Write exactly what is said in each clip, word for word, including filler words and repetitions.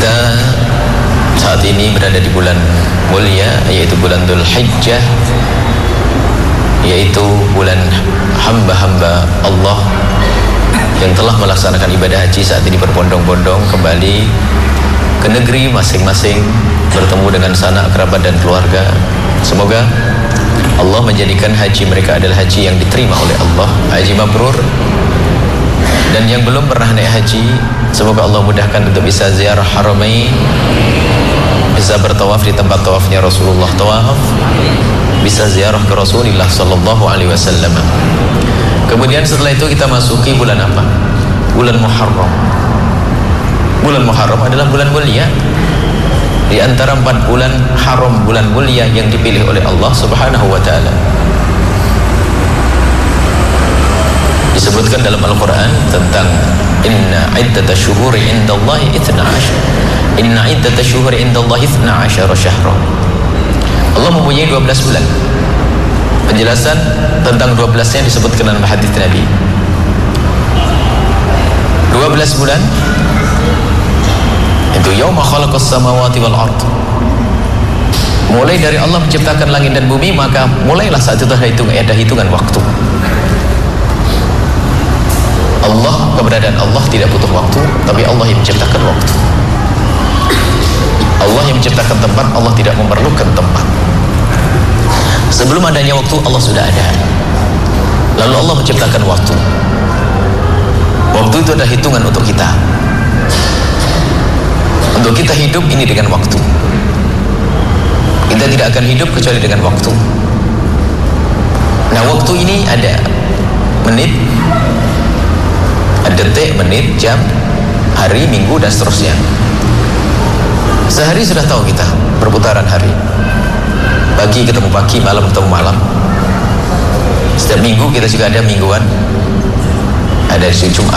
Kita saat ini berada di bulan mulia, yaitu bulan Dzul Hijjah, yaitu bulan hamba-hamba Allah yang telah melaksanakan ibadah haji saat ini berbondong-bondong kembali ke negeri masing-masing, bertemu dengan sanak kerabat dan keluarga. Semoga Allah menjadikan haji mereka adalah haji yang diterima oleh Allah, haji mabrur. Dan yang belum pernah naik haji, semoga Allah mudahkan untuk bisa ziarah haramain, bisa bertawaf di tempat tawafnya Rasulullah tawaf, bisa ziarah ke Rasulullah sallallahu alaihi wasallam. Kemudian setelah itu kita masuki bulan apa? Bulan Muharram. Bulan Muharram adalah bulan mulia. Di antara empat bulan haram, bulan mulia yang dipilih oleh Allah Subhanahu wa taala. Disebutkan dalam Al-Quran tentang inna iddata syuhuri indallahi ithna ashar inna iddata syuhuri indallahi ithna ashar syahra. Allah mempunyai dua belas bulan. Penjelasan tentang dua belasnya disebutkan dalam hadis Nabi. dua belas bulan itu yauma khalaqas samawati wal ard. Mulai dari Allah menciptakan langit dan bumi, maka mulailah saat itu ada hitungan waktu. Allah, keberadaan Allah tidak butuh waktu, tapi Allah yang menciptakan waktu. Allah yang menciptakan tempat, Allah tidak memerlukan tempat. Sebelum adanya waktu, Allah sudah ada. Lalu Allah menciptakan waktu. Waktu itu ada hitungan untuk kita. Untuk kita hidup ini dengan waktu. Kita tidak akan hidup kecuali dengan waktu. Nah, waktu ini ada menit, ada detik, menit, jam, hari, minggu, dan seterusnya. Sehari sudah tahu kita perputaran hari. Pagi ketemu pagi, malam ketemu malam. Setiap minggu kita juga ada mingguan, ada hari Jumat,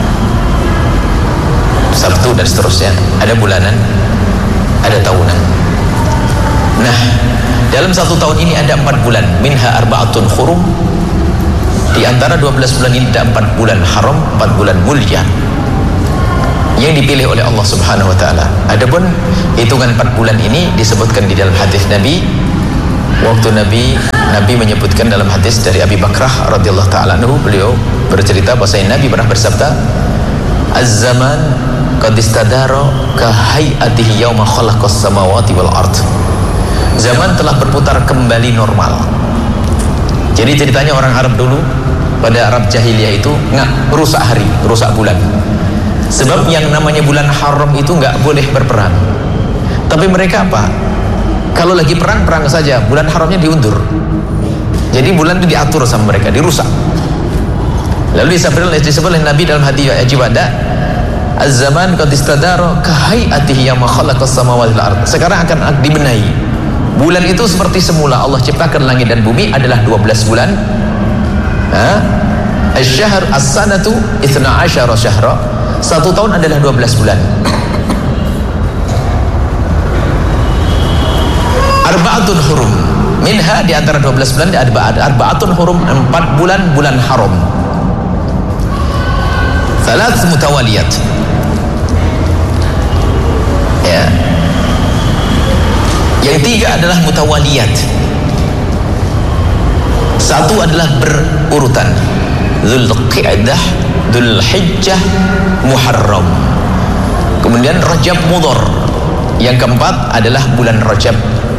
Sabtu, dan seterusnya. Ada bulanan, ada tahunan. Nah, dalam satu tahun ini ada empat bulan. Minha arba'atun hurum. Di antara dua belas bulan ini ada empat bulan haram, empat bulan mulia yang dipilih oleh Allah Subhanahu wa taala. Adapun hitungan empat bulan ini disebutkan di dalam hadis Nabi. Waktu Nabi Nabi menyebutkan dalam hadis dari Abi Bakrah radhiyallahu taala anhu, beliau bercerita bahwa Nabi pernah bersabda, "Az-zaman qad istadara ka hay'atihi yauma khalaqas samawati wal ard." Zaman telah berputar kembali normal. Jadi ceritanya orang Arab dulu, pada Arab jahiliyah itu nggak merusak hari, merusak bulan. Sebab yang namanya bulan haram itu nggak boleh berperang. Tapi mereka apa? Kalau lagi perang, perang saja, bulan haramnya diundur. Jadi bulan itu diatur sama mereka, dirusak. Lalu disebut oleh Nabi dalam hadis Ajibada, "Az-zaman qad istadara ka hay'atihi yawma khalaqas samawati wal ard." Sekarang akan dibenahi. Bulan itu seperti semula Allah ciptakan langit dan bumi adalah dua belas bulan. Asy-syahr as-sanatu itsna asyara syahra. Satu tahun adalah dua belas bulan. Arba'atun hurum. Minha, di antara dua belas bulan ada arba'atun hurum, empat bulan bulan haram. Thalath mutawaliyat. Ya. Yang tiga adalah mutawaliyat. Satu adalah berurutan. Dzulqa'dah, Dzulhijjah, Muharram. Kemudian Rajab Mudhar. Yang keempat adalah bulan Rajab.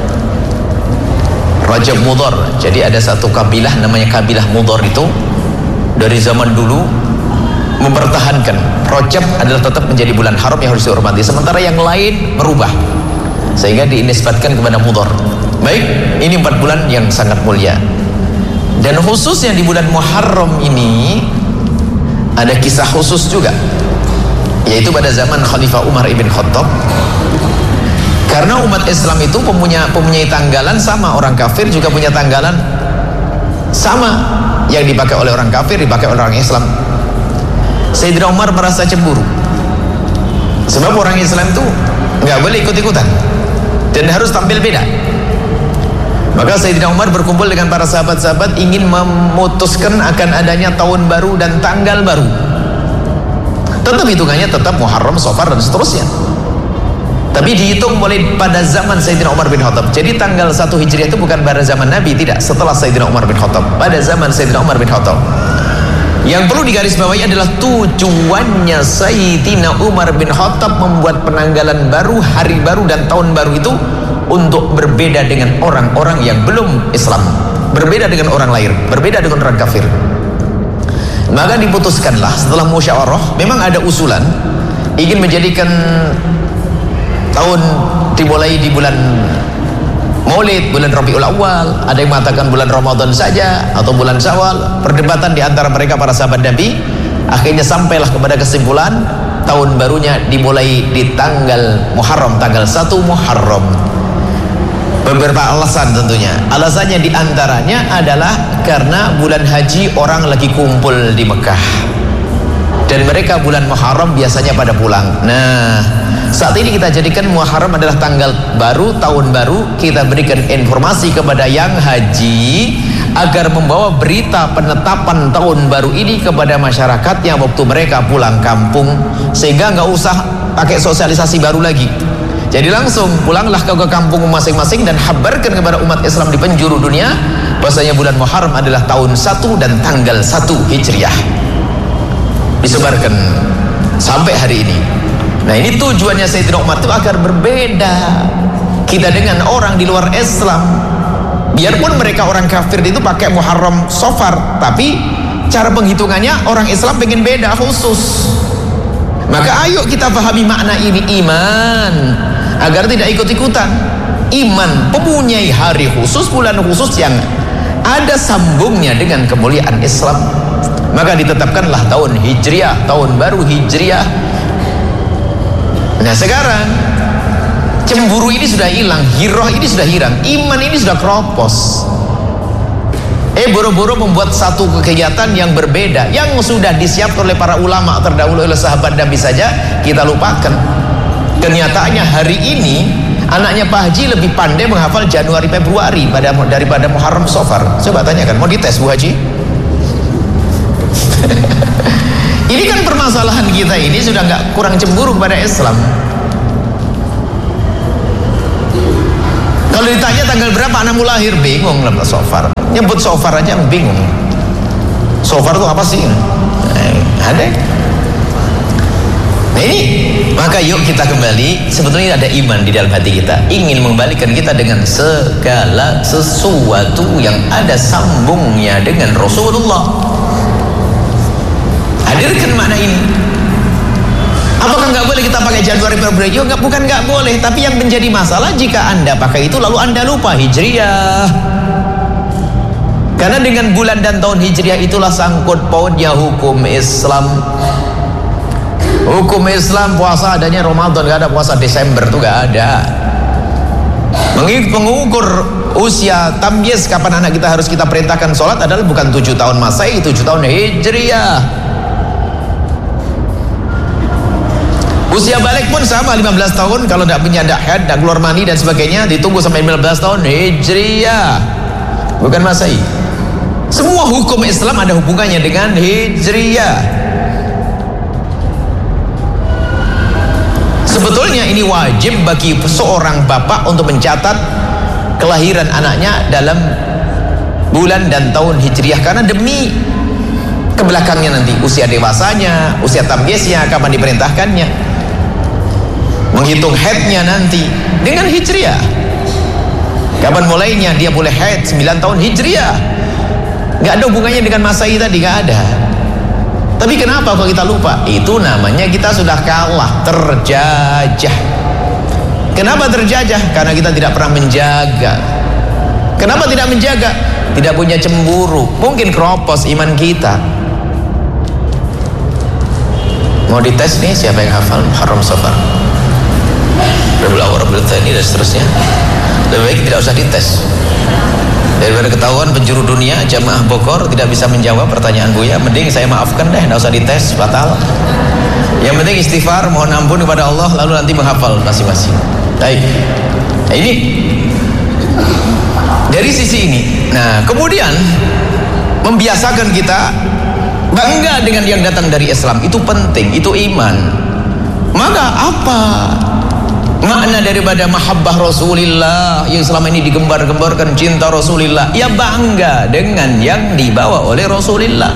Rajab Mudhar. Jadi ada satu kabilah namanya kabilah Mudhar itu dari zaman dulu mempertahankan Rajab adalah tetap menjadi bulan haram yang harus dihormati, sementara yang lain merubah sehingga dinisbatkan kepada Mudhar. Baik, ini empat bulan yang sangat mulia. Dan khususnya di bulan Muharram ini ada kisah khusus juga, yaitu pada zaman Khalifah Umar ibn Khattab. Karena umat Islam itu mempunyai, mempunyai tanggalan sama, orang kafir juga punya tanggalan sama, yang dipakai oleh orang kafir dipakai oleh orang Islam. Sayyidina Umar merasa cemburu, sebab orang Islam itu nggak boleh ikut-ikutan dan harus tampil beda. Maka Sayyidina Umar berkumpul dengan para sahabat-sahabat ingin memutuskan akan adanya tahun baru dan tanggal baru. Tetap hitungannya tetap Muharram, Safar, dan seterusnya. Tapi dihitung mulai pada zaman Sayyidina Umar bin Khattab. Jadi tanggal satu Hijriah itu bukan pada zaman Nabi, tidak, setelah Sayyidina Umar bin Khattab. Pada zaman Sayyidina Umar bin Khattab. Yang perlu digarisbawahi adalah tujuannya Sayyidina Umar bin Khattab membuat penanggalan baru, hari baru dan tahun baru itu untuk berbeda dengan orang-orang yang belum Islam, berbeda dengan orang lain, berbeda dengan orang kafir. Maka diputuskanlah setelah musyawarah, memang ada usulan ingin menjadikan tahun dimulai di bulan Maulid, bulan Rabiul Awal, ada yang mengatakan bulan Ramadan saja atau bulan Syawal. Perdebatan di antara mereka para sahabat Nabi, akhirnya sampailah kepada kesimpulan tahun barunya dimulai di tanggal Muharram, tanggal satu Muharram. Beberapa alasan tentunya. Alasannya di antaranya adalah karena bulan haji orang lagi kumpul di Mekah. Dan mereka bulan Muharram biasanya pada pulang. Nah, saat ini kita jadikan Muharram adalah tanggal baru, tahun baru. Kita berikan informasi kepada yang haji agar membawa berita penetapan tahun baru ini kepada masyarakatnya waktu mereka pulang kampung, sehingga nggak usah pakai sosialisasi baru lagi. Jadi langsung pulanglah kau ke kampung masing-masing dan habarkan kepada umat Islam di penjuru dunia bahwasanya bulan Muharram adalah tahun satu dan tanggal satu Hijriah. Disebarkan sampai hari ini. Nah, ini tujuannya Sayyidina Umar itu agar berbeda kita dengan orang di luar Islam. Biarpun mereka orang kafir itu pakai Muharram Safar, tapi cara penghitungannya orang Islam pengen beda khusus. Maka ayo kita pahami makna ini iman agar tidak ikut-ikutan. Iman mempunyai hari khusus, bulan khusus yang ada sambungnya dengan kemuliaan Islam. Maka ditetapkanlah tahun Hijriah, tahun baru Hijriah. Nah, sekarang cemburu ini sudah hilang, hirah ini sudah hilang, iman ini sudah keropos. Eh boro-boro membuat satu kegiatan yang berbeda, yang sudah disiapkan oleh para ulama terdahulu, oleh sahabat Nabi saja kita lupakan. Kenyataannya hari ini anaknya Pak Haji lebih pandai menghafal Januari Februari pada, daripada Muharram Safar. Coba tanyakan, mau dites Bu Haji? Ini kan permasalahan kita ini sudah nggak kurang cemburu kepada Islam. Kalau ditanya tanggal berapa anakmu lahir, bingung lah Safar. Nyebut Safar aja bingung. Safar itu apa sih? Eh, ada. Nah ini, maka yuk kita kembali. Sebetulnya ada iman di dalam hati kita, ingin mengembalikan kita dengan segala sesuatu yang ada sambungnya dengan Rasulullah. Hadirkan makna ini. Apakah nggak boleh kita pakai Januari Februari? Ya, nggak, bukan nggak boleh, tapi yang menjadi masalah jika anda pakai itu lalu anda lupa Hijriah. Karena dengan bulan dan tahun Hijriah itulah sangkut pautnya hukum Islam. Hukum Islam puasa adanya Ramadan, nggak ada puasa Desember tuh nggak ada. Mengukur usia tamyiz kapan anak kita harus kita perintahkan sholat adalah bukan tujuh tahun Masehi, tujuh tahun Hijriah. Usia balik pun sama, lima belas tahun. Kalau tidak punya haid, tidak keluar mani dan sebagainya, ditunggu sampai lima belas tahun Hijriah, bukan Masehi. Semua hukum Islam ada hubungannya dengan Hijriah. Sebetulnya ini wajib bagi seorang bapak untuk mencatat kelahiran anaknya dalam bulan dan tahun Hijriah, karena demi kebelakangnya nanti, usia dewasanya, usia tamyiznya, kapan diperintahkannya, menghitung haidnya nanti dengan Hijriah. Kapan mulainya dia boleh haid, sembilan tahun Hijriah. Gak ada hubungannya dengan Masehi tadi, gak ada. Tapi kenapa kalau kita lupa? Itu namanya kita sudah kalah, terjajah. Kenapa terjajah? Karena kita tidak pernah menjaga. Kenapa tidak menjaga? Tidak punya cemburu. Mungkin keropos iman kita. Mau dites nih siapa yang hafal Muharram Safar, Rabiul Awal, Rabiul Tsani dan seterusnya. Lebih baik tidak usah dites. Daripada ketahuan penjuru dunia jamaah Bogor tidak bisa menjawab pertanyaan Buya, mending saya maafkan deh, tidak usah dites, batal. Yang penting istighfar, mohon ampun kepada Allah, lalu nanti menghafal masing-masing. Baik. Nah, ini dari sisi ini. Nah, kemudian membiasakan kita bangga dengan yang datang dari Islam, itu penting, itu iman. Maka apa makna daripada mahabbah Rasulullah yang selama ini digembar-gemborkan, cinta Rasulullah, ya bangga dengan yang dibawa oleh Rasulullah.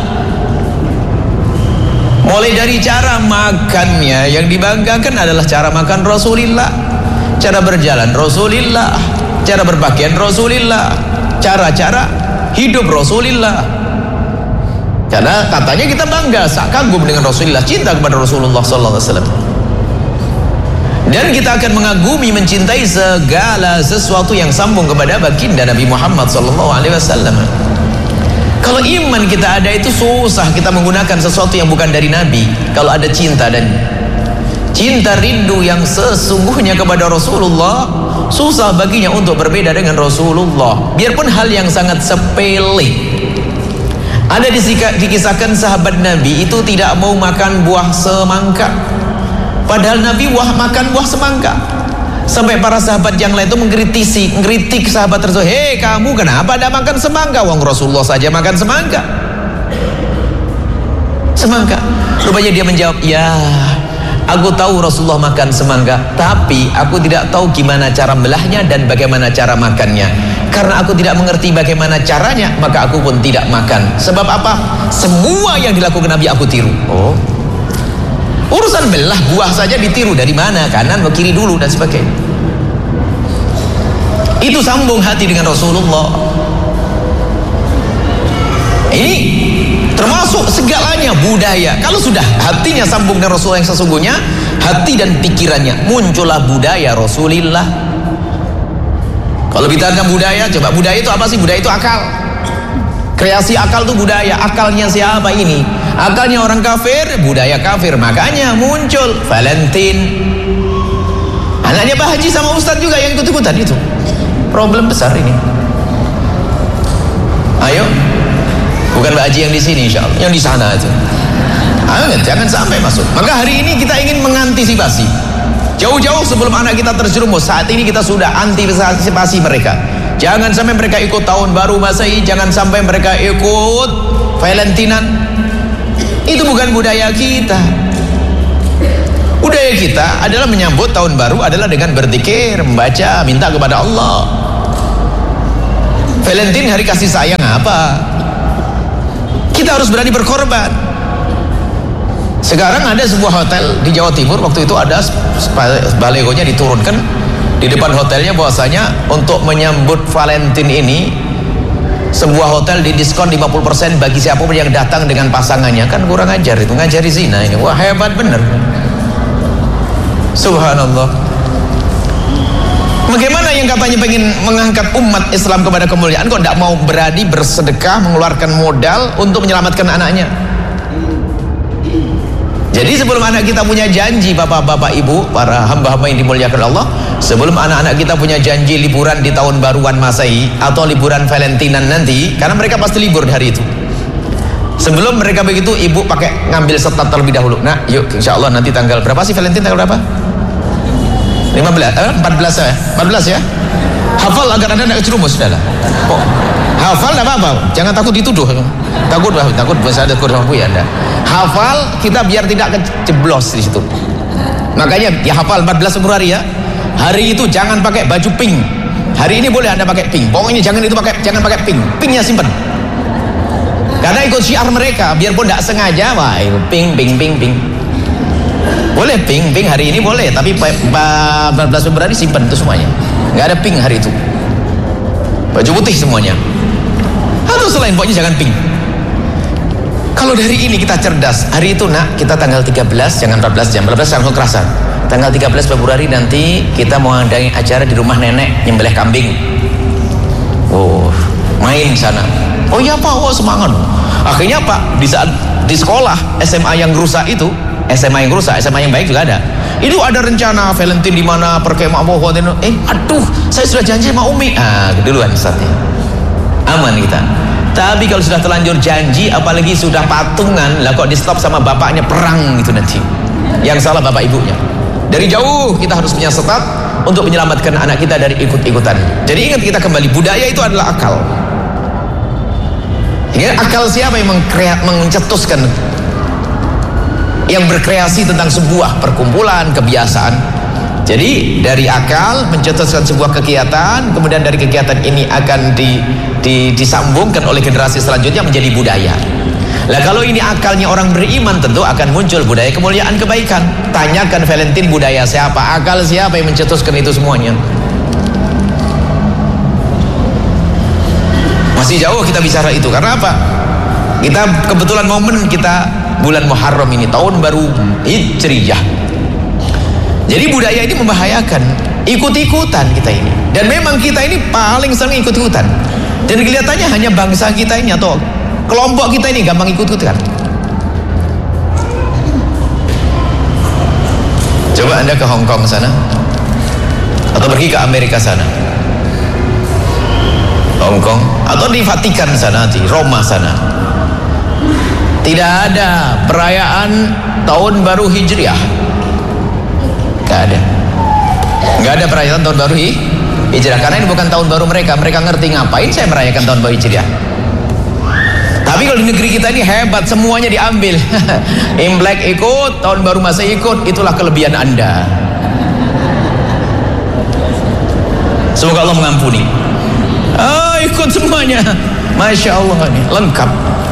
Mulai dari cara makannya, yang dibanggakan adalah cara makan Rasulullah, cara berjalan Rasulullah, cara berpakaian Rasulullah, cara-cara hidup Rasulullah. Karena katanya kita bangga, kagum dengan Rasulullah, cinta kepada Rasulullah sallallahu alaihi wasallam. Dan kita akan mengagumi, mencintai segala sesuatu yang sambung kepada baginda Nabi Muhammad sallallahu alaihi wasallam. Kalau iman kita ada, itu susah kita menggunakan sesuatu yang bukan dari Nabi. Kalau ada cinta dan cinta rindu yang sesungguhnya kepada Rasulullah, susah baginya untuk berbeda dengan Rasulullah. Biarpun hal yang sangat sepele. Ada dikisahkan sahabat Nabi itu tidak mau makan buah semangka, padahal Nabi wah makan buah semangka. Sampai para sahabat yang lain itu mengkritisi, mengkritik sahabat tersebut. Hei kamu, kenapa tidak makan semangka? Wong Rasulullah saja makan semangka. Semangka. Rupanya dia menjawab, ya, aku tahu Rasulullah makan semangka, tapi aku tidak tahu gimana cara belahnya dan bagaimana cara makannya. Karena aku tidak mengerti bagaimana caranya, maka aku pun tidak makan. Sebab apa? Semua yang dilakukan Nabi aku tiru. Oh, urusan belah buah saja ditiru, dari mana, kanan ke kiri dulu dan sebagainya. Itu sambung hati dengan Rasulullah. Ini termasuk segalanya budaya. Kalau sudah hatinya sambung dengan Rasulullah yang sesungguhnya, hati dan pikirannya, muncullah budaya Rasulullah. Kalau bicara tentang budaya, coba budaya itu apa sih? Budaya itu akal. Kreasi akal itu budaya. Akalnya siapa ini? Akalnya orang kafir, budaya kafir. Makanya muncul Valentine. Anaknya Pak Haji sama Ustadz juga yang ikut-ikutan itu. Problem besar ini. Ayo, bukan Pak Haji yang di sini, insya Allah, yang di sana itu. Ayo, jangan sampai masuk. Maka hari ini kita ingin mengantisipasi. Jauh-jauh sebelum anak kita terjerumus, saat ini kita sudah antisipasi mereka. Jangan sampai mereka ikut tahun baru Masehi, jangan sampai mereka ikut Valentinan. Itu bukan budaya kita. Budaya kita adalah menyambut tahun baru adalah dengan berzikir, membaca, minta kepada Allah. Valentine, hari kasih sayang apa? Kita harus berani berkorban. Sekarang ada sebuah hotel di Jawa Timur, waktu itu ada balegonya diturunkan di depan hotelnya, bahwasanya untuk menyambut Valentine ini sebuah hotel didiskon lima puluh persen bagi siapapun yang datang dengan pasangannya. Kan kurang ajar itu, ngajari zina ini. Wah, hebat bener. Subhanallah. Bagaimana yang katanya pengen mengangkat umat Islam kepada kemuliaan, kok tidak mau berani bersedekah, mengeluarkan modal untuk menyelamatkan anaknya? Jadi sebelum anak kita punya janji, bapak-bapak ibu, para hamba-hamba yang dimuliakan Allah, sebelum anak-anak kita punya janji liburan di tahun baruan Masehi atau liburan Valentinan nanti, karena mereka pasti libur di hari itu, sebelum mereka begitu, ibu pakai ngambil setat terlebih dahulu. Nah, yuk, insya Allah nanti tanggal berapa sih Valentine, tanggal berapa? lima belas, eh, empat belas ya? empat belas ya? Hafal agar anda tidak kejerumus, sudahlah. Oh, hafal tidak apa-apa, jangan takut dituduh. Takut, takut, bahasa takut sama ya anda. Hafal kita biar tidak kejeblos di situ. Makanya ya hafal empat belas Februari ya. Hari itu jangan pakai baju pink. Hari ini boleh anda pakai pink. Pokoknya jangan itu pakai, jangan pakai pink. Pinknya simpen. Karena ikut syiar mereka, biarpun tidak sengaja, wah pink, pink, pink, pink. Boleh pink, pink hari ini boleh, tapi empat belas Februari simpen itu semuanya. Nggak ada pink hari itu. Baju putih semuanya. Atau selain pokoknya jangan pink. Kalau dari ini kita cerdas, hari itu nak, kita tanggal tiga belas, jangan empat belas jam, empat belas langsung kerasan. Tanggal tiga belas Februari nanti kita mau ngadain acara di rumah nenek, nyembelih kambing. Oh, main sana. Oh iya Pak, oh semangat. Akhirnya Pak, di saat di sekolah S M A yang rusak itu, S M A yang rusak, S M A yang baik juga ada. Itu ada rencana Valentine di mana, perkemah mohon, eh aduh, saya sudah janji sama Umi. Ah, keduluan saatnya. Aman kita. Tapi kalau sudah terlanjur janji, apalagi sudah patungan, lah kok di stop sama bapaknya, perang gitu nanti. Yang salah bapak ibunya. Dari jauh kita harus punya setat untuk menyelamatkan anak kita dari ikut-ikutan. Jadi ingat kita kembali, budaya itu adalah akal. Ingat, akal siapa yang mengkreat, mencetuskan, yang berkreasi tentang sebuah perkumpulan, kebiasaan. Jadi dari akal mencetuskan sebuah kegiatan, kemudian dari kegiatan ini akan di, di, disambungkan oleh generasi selanjutnya menjadi budaya. Lah kalau ini akalnya orang beriman, tentu akan muncul budaya kemuliaan kebaikan. Tanyakan Valentine, budaya siapa, akal siapa yang mencetuskan itu semuanya? Masih jauh kita bicara itu. Karena apa? Kita kebetulan momen kita bulan Muharram ini, tahun baru Hijriyah. Jadi budaya ini membahayakan, ikut-ikutan kita ini. Dan memang kita ini paling sering ikut-ikutan. Dan kelihatannya hanya bangsa kita ini atau kelompok kita ini gampang ikut-ikutan. Coba Anda ke Hong Kong sana, atau pergi ke Amerika sana, Hong Kong, atau di Vatikan sana, di Roma sana. Tidak ada perayaan tahun baru Hijriah. Gak ada, gak ada perayaan tahun baru Hijriah, karena ini bukan tahun baru mereka. Mereka ngerti ngapain saya merayakan tahun baru Hijriah. Tapi kalau di negeri kita ini hebat, semuanya diambil. Imlek ikut, tahun baru Masehi ikut, itulah kelebihan Anda. Semoga Allah mengampuni. Ah, ikut semuanya, Masya Allah, ini lengkap.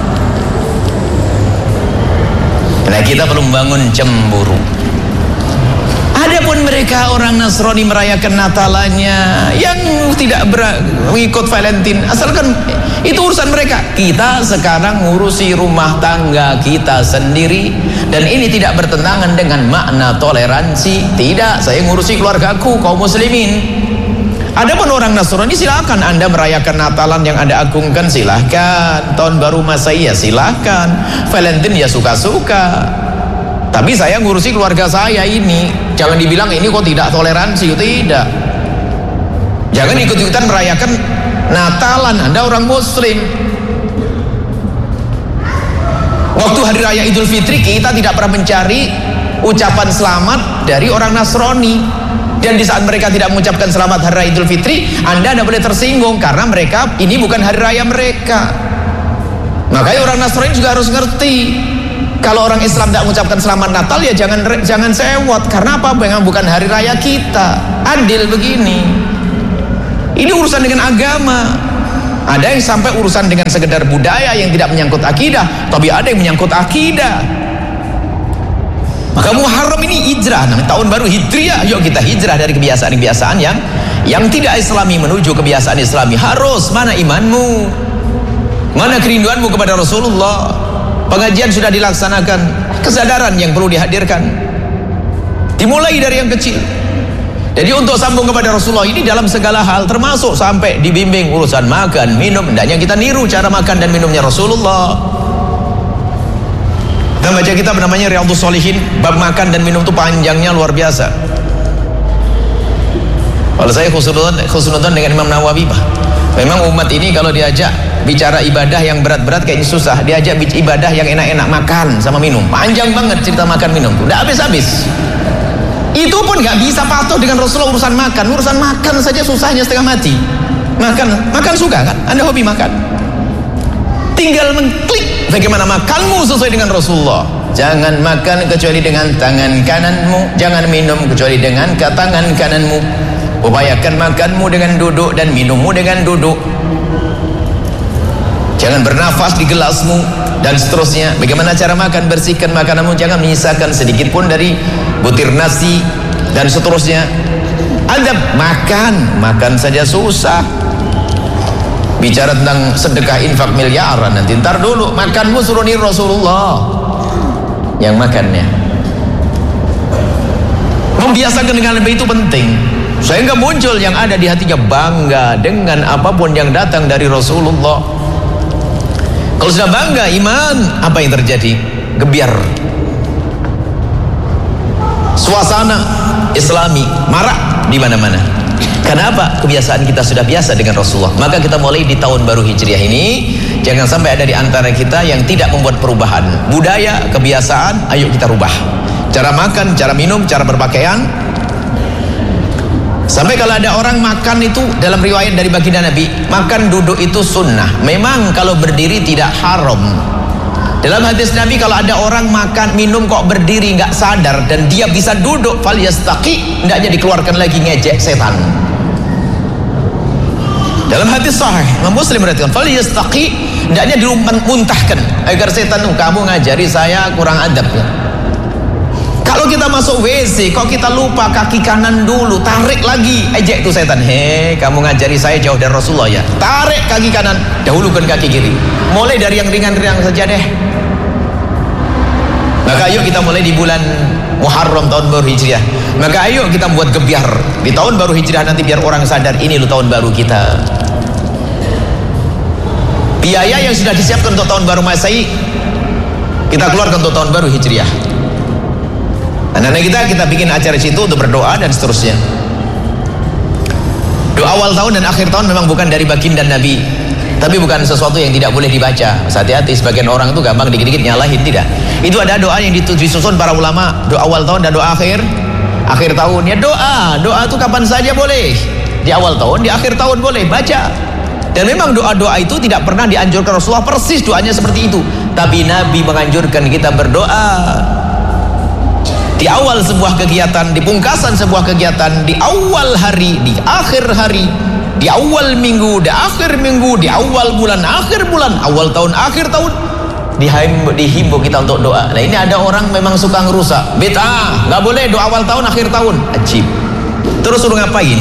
Nah, kita perlu membangun cemburu. Adapun mereka orang Nasrani merayakan Natalannya, yang tidak mengikut Valentine, asalkan itu urusan mereka. Kita sekarang ngurusi rumah tangga kita sendiri, dan ini tidak bertentangan dengan makna toleransi. Tidak, saya ngurusi keluargaku, kaum muslimin. Adapun orang Nasrani, silakan Anda merayakan Natalan yang Anda agungkan, silahkan. Tahun baru Masehi ya silahkan. Valentine ya suka-suka. Tapi saya ngurusi keluarga saya ini. Jangan dibilang ini kok tidak toleransi. Tidak. Jangan ikut-ikutan merayakan Natalan, Anda orang muslim. Waktu hari raya Idul Fitri, kita tidak pernah mencari ucapan selamat dari orang Nasrani. Dan di saat mereka tidak mengucapkan selamat hari raya Idul Fitri, Anda tidak boleh tersinggung, karena mereka ini bukan hari raya mereka. Makanya orang Nasrani juga harus ngerti, kalau orang Islam tidak mengucapkan selamat Natal, ya jangan jangan sewot. Karena apa? Memang bukan hari raya kita. Adil begini. Ini urusan dengan agama. Ada yang sampai urusan dengan sekedar budaya yang tidak menyangkut akidah, tapi ada yang menyangkut akidah. Maka Muharram ini hijrah, namanya tahun baru Hijriah. Yuk kita hijrah dari kebiasaan-kebiasaan yang yang tidak Islami menuju kebiasaan Islami. Harus, mana imanmu? Mana kerinduanmu kepada Rasulullah? Pengajian sudah dilaksanakan, kesadaran yang perlu dihadirkan. Dimulai dari yang kecil. Jadi untuk sambung kepada Rasulullah ini dalam segala hal, termasuk sampai dibimbing urusan makan, minum. Hendaknya kita niru cara makan dan minumnya Rasulullah. Kita baca kitab namanya Riyadhus Shalihin, bab makan dan minum itu panjangnya luar biasa. Kalau saya khusnudzon dengan Imam Nawawi, Pak. Memang umat ini kalau diajak bicara ibadah yang berat-berat kayaknya susah. Diajak ibadah yang enak-enak, makan sama minum. Panjang banget cerita makan minum tuh, udah habis-habis. Itu pun gak bisa patuh dengan Rasulullah urusan makan. Urusan makan saja susahnya setengah mati. Makan, makan suka kan? Anda hobi makan. Tinggal mengklik bagaimana makanmu sesuai dengan Rasulullah. Jangan makan kecuali dengan tangan kananmu, jangan minum kecuali dengan tangan kananmu. Upayakan makanmu dengan duduk dan minummu dengan duduk. Jangan bernafas di gelasmu dan seterusnya. Bagaimana cara makan? Bersihkan makananmu, jangan menyisakan sedikit pun dari butir nasi dan seterusnya. Adab makan, makan saja susah. Bicara tentang sedekah infak miliaran, nanti ntar dulu. Makanmu suruh niru Rasulullah yang makannya. Membiasakan dengan lebih itu penting, sehingga muncul yang ada di hatinya bangga dengan apapun yang datang dari Rasulullah. Kalau sudah bangga iman, apa yang terjadi? Gebiar. Suasana Islami marak di mana-mana. Kenapa? Kebiasaan kita sudah biasa dengan Rasulullah. Maka kita mulai di tahun baru Hijriah ini, jangan sampai ada di antara kita yang tidak membuat perubahan. Budaya, kebiasaan, ayo kita rubah. Cara makan, cara minum, cara berpakaian. Sampai kalau ada orang makan itu, dalam riwayat dari baginda Nabi, makan duduk itu sunnah. Memang kalau berdiri tidak haram. Dalam hadis Nabi, kalau ada orang makan minum kok berdiri nggak sadar dan dia bisa duduk, fal yastaqi, hendaknya dikeluarkan lagi, ngejek setan. Dalam hadis sahih Muslim berarti fal yastaqi, hendaknya dimuntahkan agar setan tuh, kamu ngajari saya kurang adab ya. Kalau kita masuk W C kok kita lupa kaki kanan dulu, tarik lagi, ejek tuh setan. Hei, kamu ngajari saya jauh dari Rasulullah ya, tarik kaki kanan, dahulukan kaki kiri. Mulai dari yang ringan-ringan saja deh. Maka ayo kita mulai di bulan Muharram tahun baru Hijriah. Maka ayo kita buat gebiar di tahun baru Hijriah nanti, biar orang sadar ini loh tahun baru kita. Biaya yang sudah disiapkan untuk tahun baru Masehi kita keluarkan untuk tahun baru Hijriah. Anak-anak kita kita bikin acara situ untuk berdoa dan seterusnya. Doa awal tahun dan akhir tahun memang bukan dari baginda Nabi, tapi bukan sesuatu yang tidak boleh dibaca. Hati-hati, sebagian orang itu gampang dikit-dikit nyalahin. Tidak, itu ada doa yang disusun para ulama, doa awal tahun dan doa akhir akhir tahun. Ya doa, doa itu kapan saja boleh, di awal tahun, di akhir tahun boleh baca. Dan memang doa-doa itu tidak pernah dianjurkan Rasulullah persis doanya seperti itu, tapi Nabi menganjurkan kita berdoa di awal sebuah kegiatan, di pungkasan sebuah kegiatan, di awal hari, di akhir hari, di awal minggu, di akhir minggu, di awal bulan, akhir bulan, awal tahun, akhir tahun, dihimbau kita untuk doa. Nah ini ada orang memang suka ngerusak, bid'ah, nggak boleh doa awal tahun, akhir tahun, ajib. Terus suruh ngapain?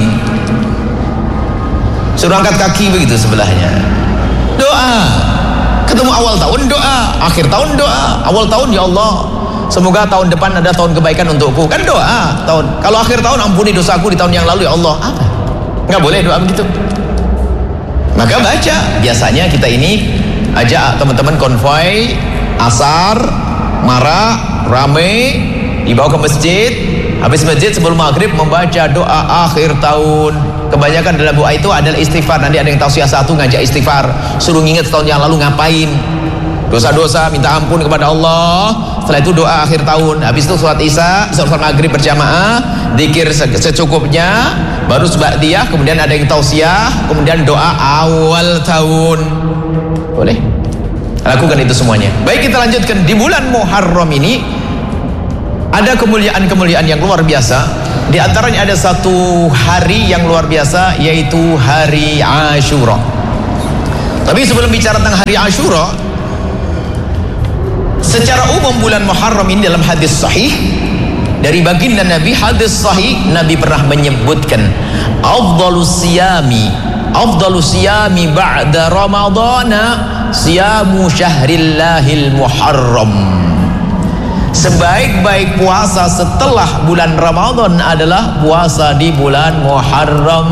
Suruh angkat kaki begitu sebelahnya. Doa, ketemu awal tahun doa, akhir tahun doa, awal tahun ya Allah, semoga tahun depan ada tahun kebaikan untukku, kan doa tahun. Kalau akhir tahun, ampuni dosaku di tahun yang lalu ya Allah. Apa? Nggak boleh doa begitu. Maka baca. Biasanya kita ini ajak teman-teman konvoy asar, marak, rame, dibawa ke masjid. Habis masjid sebelum maghrib membaca doa akhir tahun. Kebanyakan dalam doa itu adalah istighfar. Nanti ada yang tausiah satu ngajak istighfar, suruh nginget tahun yang lalu ngapain, dosa-dosa, minta ampun kepada Allah. Setelah itu doa akhir tahun. Habis itu sholat isya, sholat maghrib berjamaah, zikir secukupnya, baru sebahdiyah, kemudian ada yang tausiah, kemudian doa awal tahun. Boleh lakukan itu semuanya. Baik, kita lanjutkan. Di bulan Muharram ini ada kemuliaan-kemuliaan yang luar biasa. Di antaranya ada satu hari yang luar biasa, yaitu hari Ashura. Tapi sebelum bicara tentang hari Ashura, secara umum bulan Muharram ini dalam hadis sahih dari baginda Nabi, hadis sahih Nabi pernah menyebutkan afdhalus siyami afdhalus siyami ba'da ramadhana siyamu syahrillahil muharram. Sebaik-baik puasa setelah bulan Ramadan adalah puasa di bulan Muharram.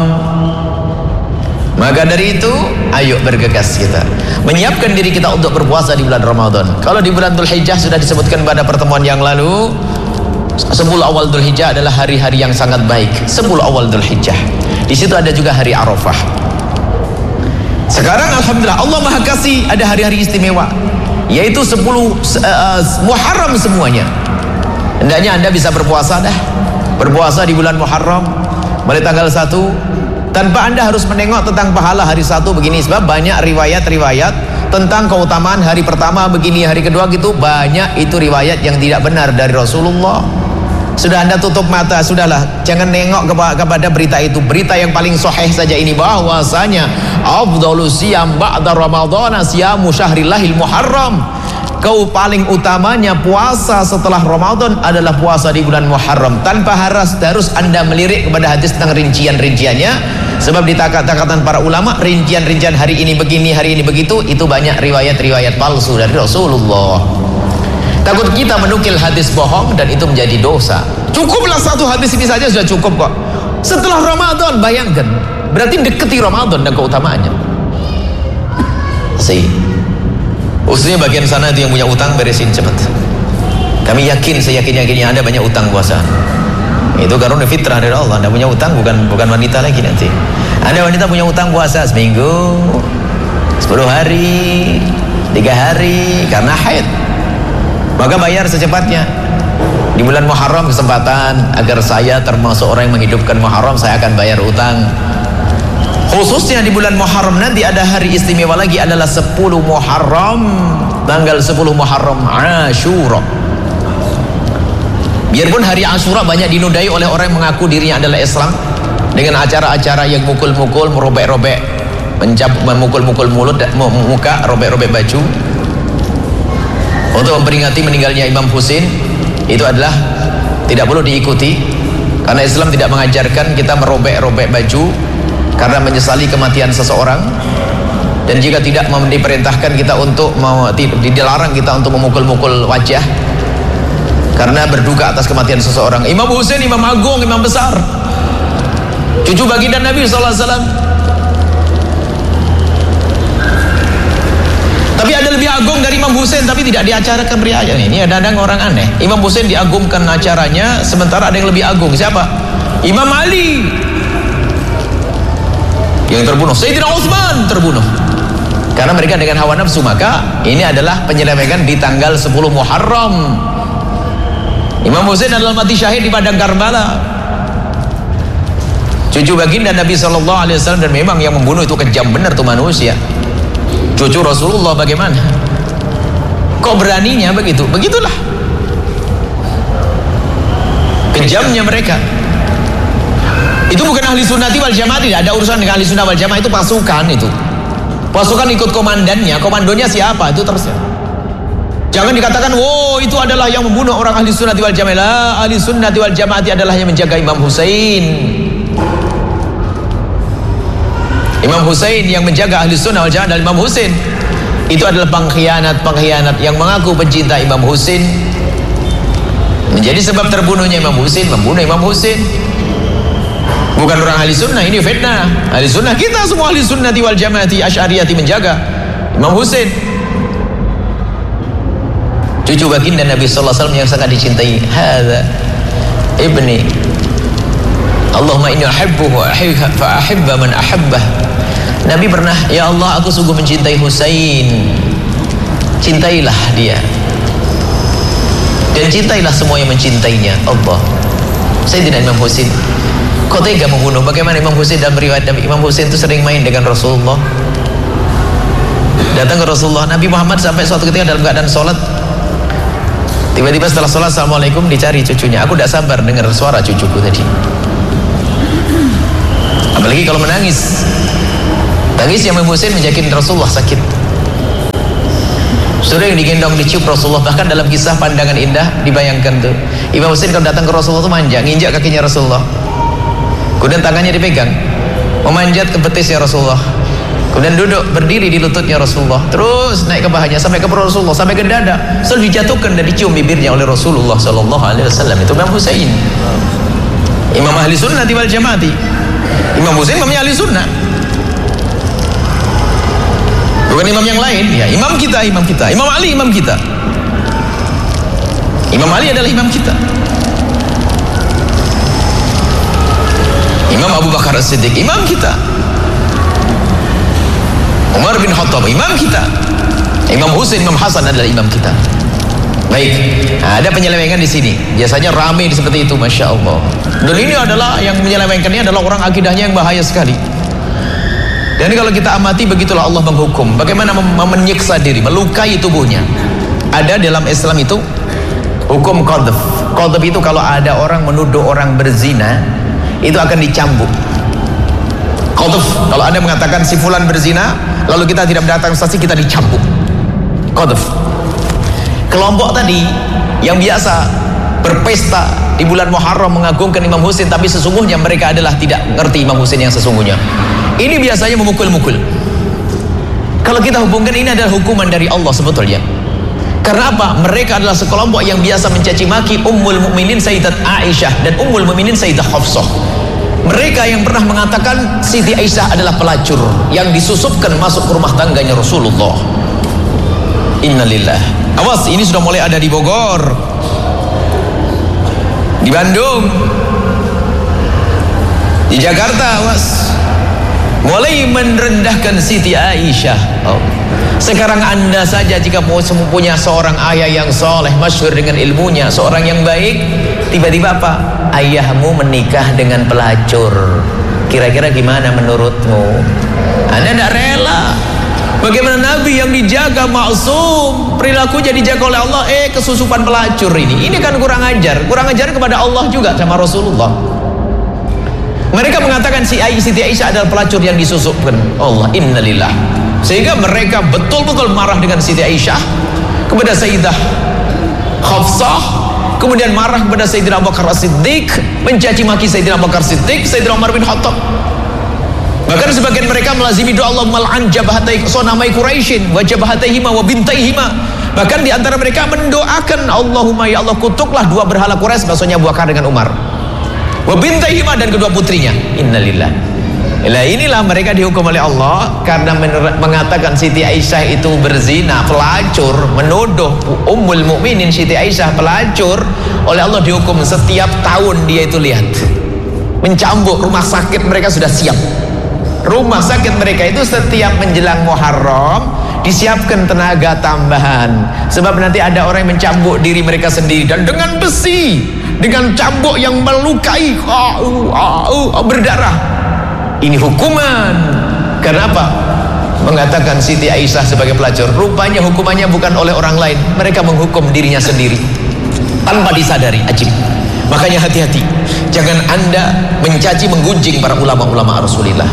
Maka dari itu, ayo bergegas kita menyiapkan diri kita untuk berpuasa di bulan Ramadan. Kalau di bulan Dzulhijjah sudah disebutkan pada pertemuan yang lalu, sepuluh awal Dzulhijjah adalah hari-hari yang sangat baik. Sepuluh awal Dzulhijjah. Di situ ada juga hari Arafah. Sekarang alhamdulillah Allah Maha Kasih ada hari-hari istimewa, yaitu sepuluh uh, Muharram semuanya. Hendaknya Anda bisa berpuasa dah. Berpuasa di bulan Muharram mulai tanggal satu, tanpa Anda harus menengok tentang pahala hari satu begini, sebab banyak riwayat-riwayat tentang keutamaan hari pertama begini, hari kedua gitu. Banyak itu riwayat yang tidak benar dari Rasulullah. Sudah Anda tutup mata, sudahlah, jangan nengok kepada berita itu. Berita yang paling sahih saja ini, bahwasanya afdhalus siyam ba'da ramadhana siyamu syahrillahil muharram. Kau paling utamanya puasa setelah Ramadan adalah puasa di bulan Muharram. Tanpa harus harus Anda melirik kepada hadis tentang rincian-rinciannya, sebab di takatan para ulama rincian-rincian hari ini begini, hari ini begitu, itu banyak riwayat-riwayat palsu dari Rasulullah. Takut kita menukil hadis bohong dan itu menjadi dosa. Cukuplah satu hadis ini saja sudah cukup kok. Setelah Ramadan, bayangkan, berarti deketi Ramadan dan keutamaannya. Si khususnya bagian sana itu yang punya utang, beresin cepat. Kami yakin, saya yakin-yakinnya Anda banyak utang puasa. Itu karena fitrah dari Allah. Anda punya utang, bukan bukan wanita lagi nanti. Anda wanita punya utang puasa seminggu, sepuluh hari, tiga hari karena haid. Maka bayar secepatnya. Di bulan Muharram kesempatan agar saya termasuk orang yang menghidupkan Muharram, saya akan bayar utang. Khususnya di bulan Muharram nanti ada hari istimewa lagi, adalah sepuluh Muharram. tanggal sepuluh Muharram, Asyura. Biarpun hari Asyura banyak dinodai oleh orang yang mengaku dirinya adalah Islam dengan acara-acara yang mukul-mukul, merobek-robek, mencap, memukul-mukul mulut, muka, robek-robek baju untuk memperingati meninggalnya Imam Husain, itu adalah tidak perlu diikuti karena Islam tidak mengajarkan kita merobek-robek baju karena menyesali kematian seseorang, dan jika tidak diperintahkan kita untuk dilarang kita untuk memukul-mukul wajah karena berduka atas kematian seseorang. Imam Husain imam agung, imam besar, cucu baginda Nabi sallallahu alaihi wasallam. Tapi ada lebih agung dari Imam Husain tapi tidak diacarakan riaya. Ini ada-ada orang aneh. Imam Husain diagungkan acaranya, sementara ada yang lebih agung. Siapa? Imam Ali yang terbunuh, Sayyidina Utsman terbunuh karena mereka dengan hawa nafsu. Maka ini adalah penyelewengan di tanggal sepuluh Muharram. Imam Husain adalah mati syahid di padang Karbala, cucu baginda Nabi sallallahu alaihi wasallam, dan memang yang membunuh itu kejam benar tuh manusia. Cucu Rasulullah bagaimana? Kok beraninya begitu? Begitulah kejamnya mereka. Itu bukan ahli sunnati wal jamaah, tidak ada urusan dengan ahli sunnah wal jamaah. Itu pasukan, itu pasukan ikut komandannya. Komandonya siapa? Itu terus. Jangan dikatakan, oh itu adalah yang membunuh orang ahli sunnati wal jamaah. La, ahli sunnati wal jamaah adalah yang menjaga Imam Husain. Imam Husain yang menjaga ahli sunnah wal jamaah adalah Imam Husain. Itu adalah pengkhianat-pengkhianat yang mengaku pencinta Imam Husain, menjadi sebab terbunuhnya Imam Husain, membunuh Imam Husain. Bukan orang ahli sunnah, ini fitnah. Ahli sunnah, kita semua ahli sunnati wal jamaati asy'ariyati menjaga Imam Husain, cucu baginda Nabi sallallahu alaihi wasallam yang sangat dicintai. Hadza ibni Allahumma inni uhibbuhu wa fa ahibba man ahabbah. Nabi pernah, ya Allah aku sungguh mencintai Husain, cintailah dia dan cintailah semua yang mencintainya. Allah, Sayyidina Imam Husain, kau tega membunuh? Bagaimana Imam Husain? Dalam riwayat Imam Husain itu sering main dengan Rasulullah, datang ke Rasulullah. Nabi Muhammad sampai suatu ketika dalam keadaan sholat, tiba-tiba setelah sholat, assalamualaikum, dicari cucunya. Aku tidak sabar dengar suara cucuku tadi, apalagi kalau menangis. Tangis Imam Husain menjadikan Rasulullah sakit. Sering digendong, dicium Rasulullah. Bahkan dalam kisah Pandangan Indah dibayangkan tuh, Imam Husain kalau datang ke Rasulullah itu manja, nginjak kakinya Rasulullah, kemudian tangannya dipegang, memanjat ke betisnya Rasulullah, kemudian duduk berdiri di lututnya Rasulullah, terus naik ke pahanya sampai ke perut Rasulullah, sampai ke dada, selalu dijatuhkan dan dicium bibirnya oleh Rasulullah sallallahu alaihi wasallam. Itu Imam Husain, imam ahli sunnah wal jamaati. Imam Husain imamnya ahli sunnah, bukan imam yang lain. Ya, imam kita, imam kita. Imam Ali imam kita. Imam Ali adalah imam kita. Imam Abu Bakar As-Siddiq imam kita. Umar bin Khattab imam kita. Imam Husain, Imam Hasan adalah imam kita. Baik, nah, ada penyelewengan di sini. Biasanya ramai seperti itu, masya Allah. Dan ini adalah yang menyelewengkannya adalah orang akidahnya yang bahaya sekali. Dan kalau kita amati, begitulah Allah menghukum. Bagaimana mem menyiksa diri, melukai tubuhnya. Ada dalam Islam itu hukum qadhf. Qadhf itu kalau ada orang menuduh orang berzina, itu akan dicambuk. Qadhf, kalau ada mengatakan si fulan berzina, lalu kita tidak mendatangkan saksi, kita dicambuk. Qadhf. Kelompok tadi yang biasa berpesta di bulan Muharram mengagungkan Imam Husain, tapi sesungguhnya mereka adalah tidak ngerti Imam Husain yang sesungguhnya. Ini biasanya memukul-mukul. Kalau kita hubungkan, ini adalah hukuman dari Allah sebetulnya. Karena apa? Mereka adalah sekelompok yang biasa mencaci maki Ummul Mukminin Sayyidat Aisyah dan Ummul Mukminin Sayyidah Hafsah. Mereka yang pernah mengatakan Siti Aisyah adalah pelacur yang disusupkan masuk ke rumah tangganya Rasulullah. Innalillah. Awas, ini sudah mulai ada di Bogor, di Bandung, di Jakarta. Awas, mulai merendahkan Siti Aisyah. Oh. Sekarang anda saja jika mau punya seorang ayah yang soleh, masyhur dengan ilmunya, seorang yang baik, tiba-tiba apa? Ayahmu menikah dengan pelacur. Kira-kira gimana menurutmu? Anda tidak rela. Bagaimana Nabi yang dijaga maksum, perilakunya dijaga oleh Allah, eh kesusupan pelacur ini. Ini kan kurang ajar, kurang ajar kepada Allah juga sama Rasulullah. Mereka mengatakan si Siti Aisyah adalah pelacur yang disusupkan Allah, innalillah. Sehingga mereka betul-betul marah dengan Siti Aisyah, kepada Sayyidah Hafsah, kemudian marah kepada Sayyidina Abu Bakar As-Siddiq, mencaci maki Sayyidina Abu Bakar As-Siddiq, Sayyidina Umar bin Khattab. Bahkan sebagian mereka melazimi doa Allah mal'an jabahatai sonamai Quraisyin wa jabahataihima wa bintaihima. Bahkan di antara mereka mendoakan, Allahumma ya Allah kutuklah dua berhala Quraisy, maksudnya Abu Bakar dengan Umar, wa bintaihima, dan kedua putrinya. Innalillah. Lah inilah mereka dihukum oleh Allah karena mengatakan Siti Aisyah itu berzina, pelacur, menuduh Ummul Mukminin Siti Aisyah pelacur. Oleh Allah dihukum setiap tahun. Dia itu lihat mencambuk, rumah sakit mereka sudah siap. Rumah sakit mereka itu setiap menjelang Muharram disiapkan tenaga tambahan, sebab nanti ada orang yang mencambuk diri mereka sendiri, dan dengan besi, dengan cambuk yang melukai, uh, uh, uh, berdarah. Ini hukuman. Kenapa? Mengatakan Siti Aisyah sebagai pelacur. Rupanya hukumannya bukan oleh orang lain, mereka menghukum dirinya sendiri tanpa disadari. Ajib. Makanya hati-hati, jangan Anda mencaci menggunjing para ulama-ulama Rasulullah.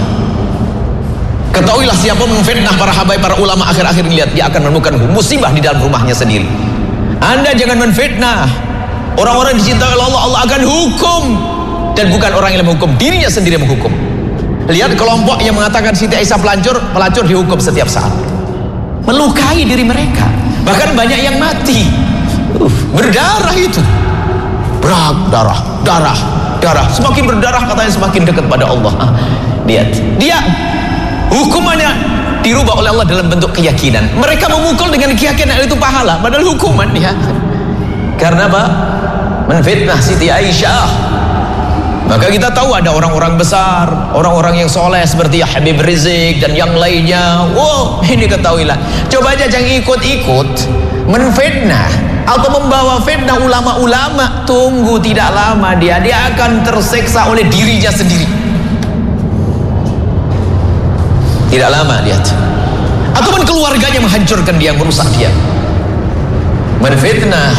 Ketahuilah siapa memfitnah para habaib, para ulama akhir-akhir ini, lihat dia akan menemukan musibah di dalam rumahnya sendiri. Anda jangan menfitnah orang-orang dicintai oleh Allah. Allah akan hukum, dan bukan orang yang menghukum, dirinya sendiri yang menghukum. Lihat kelompok yang mengatakan Siti Aisyah pelacur, pelacur dihukum setiap saat, melukai diri mereka, bahkan banyak yang mati, uh, berdarah itu, berak, darah, darah, darah, semakin berdarah katanya semakin dekat pada Allah. Ah, lihat, dia hukumannya dirubah oleh Allah dalam bentuk keyakinan. Mereka memukul dengan keyakinan itu pahala, padahal hukuman dia karena apa? Menfitnah Siti Aisyah. Maka kita tahu ada orang-orang besar, orang-orang yang soleh seperti Habib Rizik dan yang lainnya. Wow, ini ketahuilah. Coba aja jangan ikut-ikut menfitnah atau membawa fitnah ulama-ulama. Tunggu tidak lama dia dia akan tersiksa oleh dirinya sendiri. Tidak lama, lihat. Ataupun keluarganya menghancurkan dia, merusak dia. Menfitnah.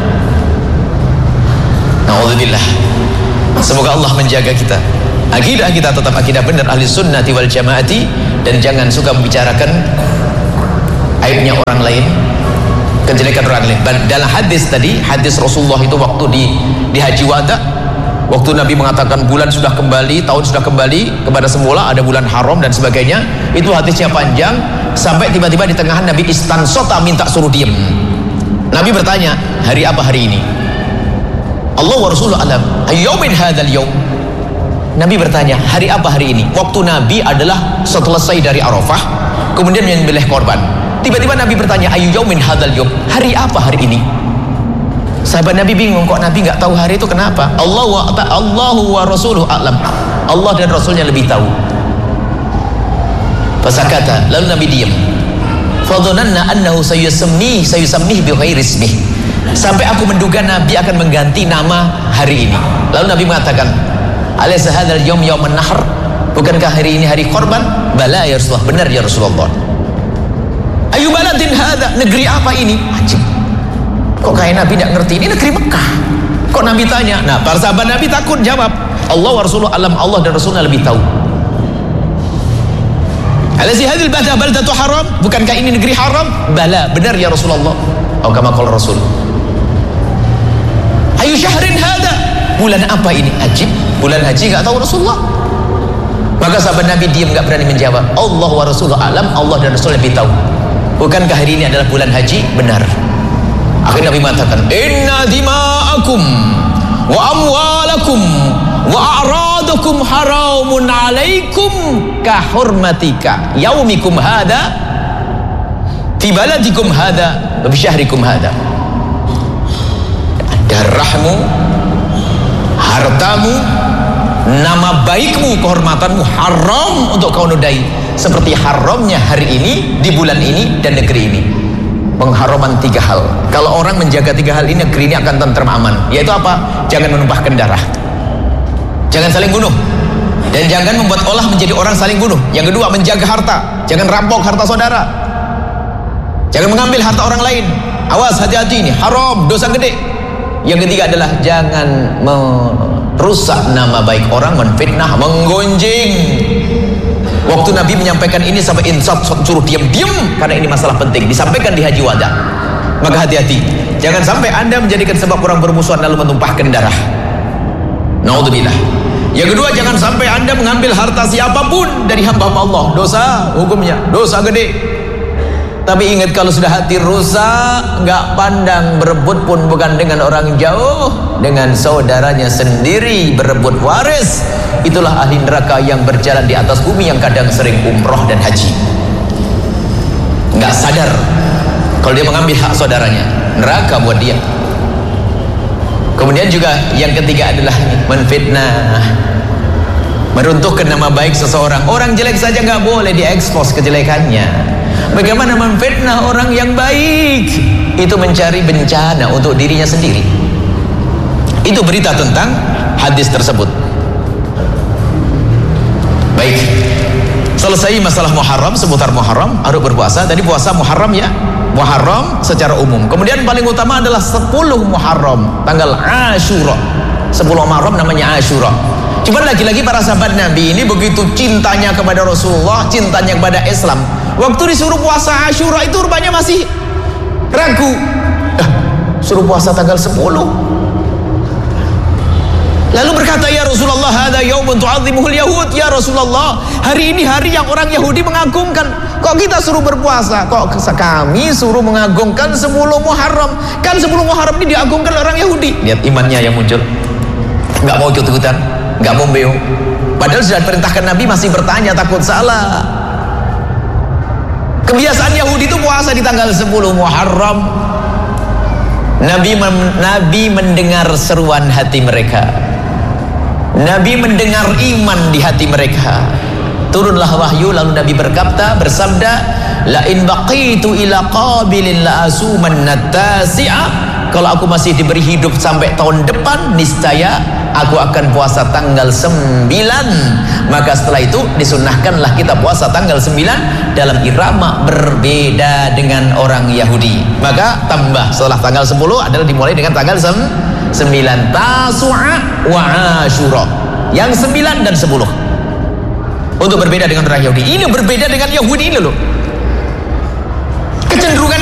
Na'udzubillah. Semoga Allah menjaga kita, akidah kita tetap akidah benar ahli sunnati wal jamaati, dan jangan suka membicarakan aibnya orang lain, kejelekan orang lain. Dalam hadis tadi, hadis Rasulullah itu waktu di, di Haji Wada, waktu Nabi mengatakan bulan sudah kembali, tahun sudah kembali kepada semula, ada bulan haram dan sebagainya, itu hadisnya panjang, sampai tiba-tiba di tengah Nabi istansota, minta suruh diem. Nabi bertanya, hari apa hari ini? Allah wa Rasulullah alam, ayyaumin hadzal yaum. Nabi bertanya, hari apa hari ini? Waktu Nabi adalah selesai dari Arafah, kemudian menyembelih korban. Tiba-tiba Nabi bertanya, ayyaumin hadzal yaum, hari apa hari ini? Sahabat Nabi bingung, kok Nabi nggak tahu hari itu, kenapa? Allah wa Allahu wa Rasuluhu alam, Allah dan Rasulnya lebih tahu. Fasakata, lalu Nabi diam. Fadhananna annahu sayusammi sayusammi bi ghairi ismih. Sampai aku menduga Nabi akan mengganti nama hari ini. Lalu Nabi mengatakan, alaysa hadzal yaum yaumun nahr? Bukankah hari ini hari korban? Bala ya Rasulullah, benar ya Rasulullah. Ayu baladin hadza, negeri apa ini? Ajib. Kok kayak Nabi tidak ngerti, ini negeri Mekah. Kok Nabi tanya? Nah, para sahabat Nabi takut jawab. Allah wa Rasulullah alam, Allah dan Rasulnya lebih tahu. Alaysa hadzal balda baldatu haram? Bukankah ini negeri haram? Bala, benar ya Rasulullah. Atau kama qala Rasul. Ayu syahrin hada, bulan apa ini? Ajib, bulan haji nggak tahu Rasulullah. Maka sahabat Nabi diam, nggak berani menjawab. Allah wa Rasulullah alam, Allah dan Rasul lebih tahu. Bukankah hari ini adalah bulan haji? Benar. Akhirnya Nabi mengatakan, inna dima'akum wa amwalakum wa a'radakum haramun alaikum ka hurmatika yaumikum hada fi baladikum hada wa bi syahrikum hada. Darahmu, hartamu, nama baikmu, kehormatanmu haram untuk kau nodai, seperti haramnya hari ini, di bulan ini, dan negeri ini. Pengharaman tiga hal. Kalau orang menjaga tiga hal ini, negeri ini akan tentrem aman. Yaitu apa? Jangan menumpahkan darah, jangan saling bunuh, dan jangan membuat olah menjadi orang saling bunuh. Yang kedua, menjaga harta, jangan rampok harta saudara. Jangan mengambil harta orang lain. Awas, hati-hati, ini haram, dosa gede. Yang ketiga adalah jangan merusak nama baik orang, menfitnah, menggonjing. Waktu Nabi menyampaikan ini sampai insaf suruh diam-diam karena ini masalah penting, disampaikan di haji wada. Maka hati-hati, jangan sampai Anda menjadikan sebab orang bermusuhan lalu menumpahkan darah. Naudzubillah. Yang kedua, jangan sampai Anda mengambil harta siapapun dari hamba Allah. Dosa hukumnya, dosa gede. Tapi ingat, kalau sudah hati rusak, nggak pandang, berebut pun bukan dengan orang jauh, dengan saudaranya sendiri berebut waris. Itulah ahli neraka yang berjalan di atas bumi, yang kadang sering umroh dan haji. Nggak sadar kalau dia mengambil hak saudaranya, neraka buat dia. Kemudian juga yang ketiga adalah menfitnah, meruntuhkan nama baik seseorang. Orang jelek saja nggak boleh diekspos kejelekannya. Bagaimana memfitnah orang yang baik? Itu mencari bencana untuk dirinya sendiri. Itu berita tentang hadis tersebut. Baik, selesai masalah Muharram, seputar Muharram, harus berpuasa. Tadi puasa Muharram ya, Muharram secara umum. Kemudian paling utama adalah sepuluh Muharram, tanggal Asyura. sepuluh Muharram namanya Asyura. Cuma lagi-lagi para sahabat Nabi ini begitu cintanya kepada Rasulullah, cintanya kepada Islam. Waktu disuruh puasa Asyura itu rupanya masih ragu. Eh, suruh puasa tanggal sepuluh. Lalu berkata, ya Rasulullah, hadza yaumun tu'azzimuhul yahud. Ya Rasulullah, hari ini hari yang orang Yahudi mengagungkan. Kok kita suruh berpuasa? Kok kami suruh mengagungkan sepuluh Muharram? Kan sepuluh Muharram ini diagungkan orang Yahudi. Lihat imannya yang muncul. Enggak mau ikut-ikutan, enggak mau beo. Padahal sudah diperintahkan Nabi, masih bertanya, takut salah. Kebiasaan Yahudi itu puasa di tanggal sepuluh Muharram. Nabi Nabi mendengar seruan hati mereka. Nabi mendengar iman di hati mereka. Turunlah wahyu, lalu Nabi berkata, bersabda, la in baqitu ila qabilin la asuman natasi'a. Kalau aku masih diberi hidup sampai tahun depan, niscaya aku akan puasa tanggal sembilan. Maka setelah itu disunnahkanlah kita puasa tanggal sembilan dalam irama berbeda dengan orang Yahudi. Maka tambah setelah tanggal sepuluh adalah dimulai dengan tanggal sembilan, Tasu'a wa Asyura. Yang sembilan dan sepuluh. Untuk berbeda dengan orang Yahudi. Ini berbeda dengan Yahudi ini loh. Kecenderungan